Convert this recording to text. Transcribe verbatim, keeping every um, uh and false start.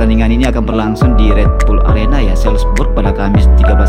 pertandingan ini akan berlangsung di Red Bull Arena ya, Salzburg pada Kamis tiga belas